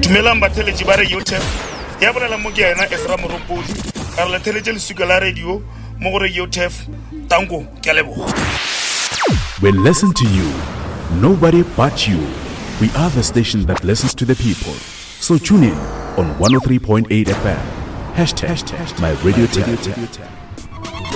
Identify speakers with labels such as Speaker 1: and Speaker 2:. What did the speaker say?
Speaker 1: dumelang batheletši ba radio tef ya bolela mo ke yena Esra Moropodi ka re letheletše lesuka la radio mo go radio tef tanko ke a leboga.
Speaker 2: We listen to you, nobody but you. We are the station that listens to the people. So tune in on 103.8 FM. Hashtag My Radio Tech.